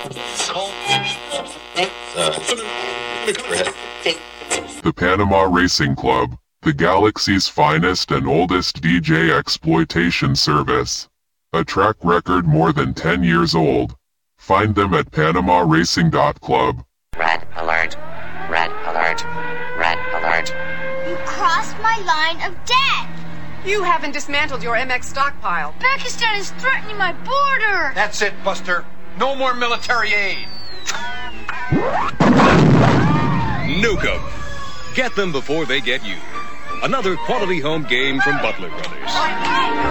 The Panama Racing Club, the galaxy's finest and oldest DJ exploitation service. A track record more than 10 years old. Find them at PanamaRacing.club. Red alert. Red alert. Red alert. You crossed my line of death. You haven't dismantled your MX stockpile. Pakistan is threatening my border. That's it, Buster. No more military aid. Nuke 'em. Get them before they get you. Another quality home game from Butler Brothers.